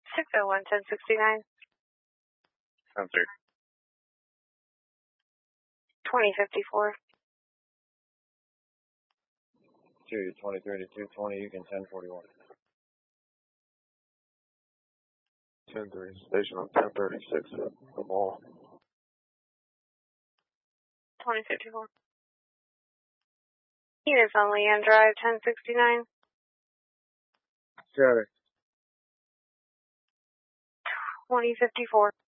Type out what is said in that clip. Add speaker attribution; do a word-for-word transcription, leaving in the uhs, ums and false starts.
Speaker 1: six oh one, ten sixty-nine.
Speaker 2: ten thirty.
Speaker 1: twenty fifty-four.
Speaker 2: two, twenty thirty-two, twenty, you can ten forty-one. ten three, station on ten thirty-six at the mall.
Speaker 1: twenty fifty-four. Units on Leanne Drive, ten sixty-nine.
Speaker 2: Got it.
Speaker 1: twenty fifty-four.